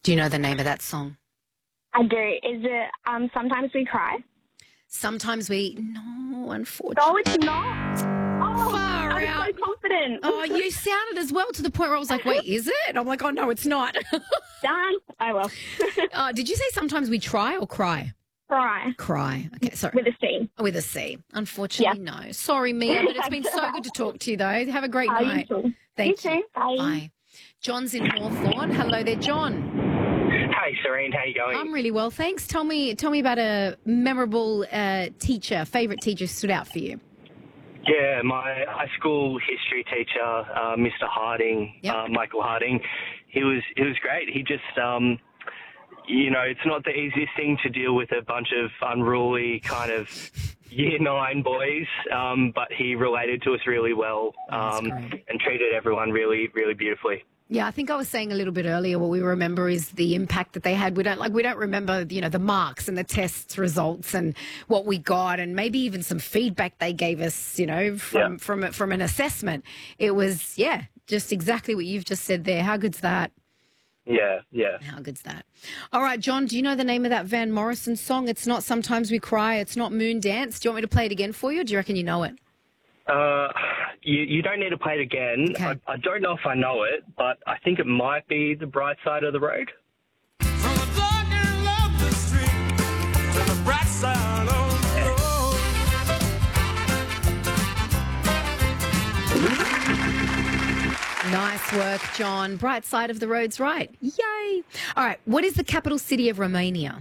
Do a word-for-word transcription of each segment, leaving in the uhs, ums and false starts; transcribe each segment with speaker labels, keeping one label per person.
Speaker 1: Do you know the name of that song?
Speaker 2: I do. Is it um, Sometimes We Cry?
Speaker 1: Sometimes we... No, unfortunately.
Speaker 2: No, it's not. Oh,
Speaker 1: Far
Speaker 2: I'm
Speaker 1: out.
Speaker 2: so confident.
Speaker 1: Oh, you sounded as well to the point where I was like, wait, is it? And I'm like, oh, no, it's not.
Speaker 2: Done. I will.
Speaker 1: uh, did you say sometimes we try or cry?
Speaker 2: Cry.
Speaker 1: Cry. Okay, sorry.
Speaker 2: With a C.
Speaker 1: With a C. Unfortunately, no. Sorry, Mia, but it's been so good to talk to you, though. Have a great
Speaker 2: Oh,
Speaker 1: night.
Speaker 2: you too.
Speaker 1: Thank
Speaker 2: you.
Speaker 1: you.
Speaker 2: Too. Bye.
Speaker 1: Bye. John's in Hawthorne. Hello there, John.
Speaker 3: Hey, Serene, how you going?
Speaker 1: I'm really well, thanks. Tell me tell me about a memorable uh, teacher, favourite teacher stood out for you.
Speaker 3: Yeah, my high school history teacher, uh, Mister Harding,
Speaker 1: Yep.
Speaker 3: uh, Michael Harding, he was he was great. He just, um, you know, it's not the easiest thing to deal with a bunch of unruly kind of year nine boys, um, but he related to us really well um, and treated everyone really, really beautifully.
Speaker 1: Yeah, I think I was saying a little bit earlier what we remember is the impact that they had. We don't like we don't remember, you know, the marks and the tests results and what we got and maybe even some feedback they gave us, you know, from
Speaker 3: Yeah.
Speaker 1: from from an assessment. It was, yeah, just exactly what you've just said there. How good's that?
Speaker 3: Yeah, yeah.
Speaker 1: How good's that? All right, John, do you know the name of that Van Morrison song? It's not Sometimes We Cry, it's not Moon Dance. Do you want me to play it again for you, or do you reckon you know it?
Speaker 3: Uh, you, you don't need to play it again.
Speaker 1: Okay.
Speaker 3: I, I don't know if I know it, but I think it might be The Bright Side of the Road.
Speaker 4: From the dark end of the street to the bright side of the road.
Speaker 1: Nice work, John. Bright side of the road's right. Yay. All right, what is the capital city of Romania?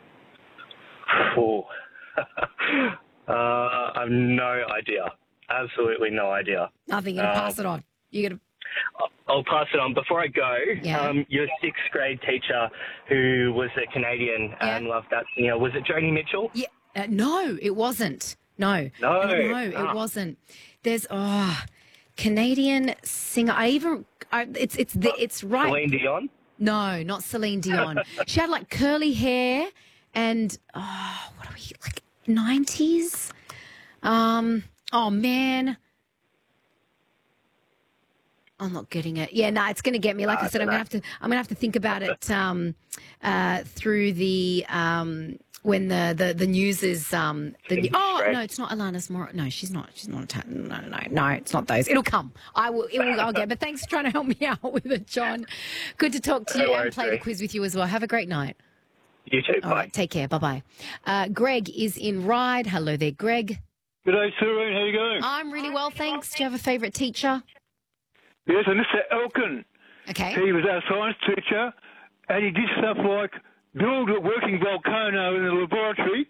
Speaker 3: Oh. uh, I have no idea. Absolutely no idea.
Speaker 1: Nothing. You're going to
Speaker 3: Uh,
Speaker 1: pass it on. You're going to...
Speaker 3: I'll pass it on. Before I go,
Speaker 1: Yeah.
Speaker 3: um, your sixth grade teacher who was a Canadian
Speaker 1: Yeah.
Speaker 3: and loved that singer, was it Joni Mitchell?
Speaker 1: Yeah. Uh, no, it wasn't. No.
Speaker 3: No.
Speaker 1: No, it
Speaker 3: Ah.
Speaker 1: wasn't. There's, oh, Canadian singer. I even, I, it's, it's, the, it's right.
Speaker 3: Celine Dion?
Speaker 1: No, not Celine Dion. She had like curly hair and, oh, what are we, like nineties? Um, oh, man. I'm not getting it. Yeah, no, it's going to get me. Like I said, I'm going to have to. I'm going to have to think about it um, uh, through the um, when the, the, the news is. Um, the, oh
Speaker 3: Great.
Speaker 1: no, it's not Alanis Morissette. No, she's not. She's not. A, no, no, no, no. It's not those. It'll come. I will. It will. I'll get. But thanks for trying to help me out with it, John. Good to talk to
Speaker 3: No
Speaker 1: you and
Speaker 3: worries,
Speaker 1: play the
Speaker 3: Ray.
Speaker 1: quiz with you as well. Have a great night.
Speaker 3: You too.
Speaker 1: All
Speaker 3: Bye.
Speaker 1: right, take care. Bye bye. Uh, Greg is in Ryde. Hello there, Greg.
Speaker 5: Good day, Serene. How you going?
Speaker 1: I'm really well, thanks. Do you have a favourite teacher?
Speaker 5: Yes, and Mister Elkin.
Speaker 1: Okay.
Speaker 5: He was our science teacher, and he did stuff like build a working volcano in the laboratory.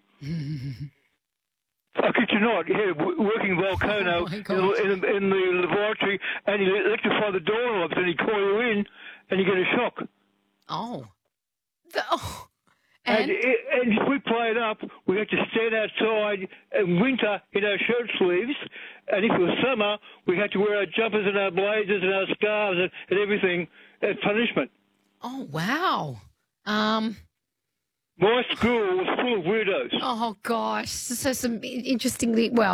Speaker 5: I kid you not, yeah, w- working volcano
Speaker 1: Oh, my
Speaker 5: in,
Speaker 1: God.
Speaker 5: the- in, the- in the laboratory, and he electrify the door knobs, and he call you in, and you get a shock.
Speaker 1: Oh. The- oh.
Speaker 5: And,
Speaker 1: And
Speaker 5: and if we played up, we had to stand outside in winter in our shirt sleeves, and if it was summer, we had to wear our jumpers and our blazers and our scarves and, and everything as punishment.
Speaker 1: oh wow. Um.
Speaker 5: My school was full of weirdos.
Speaker 1: Oh gosh. So some interestingly well.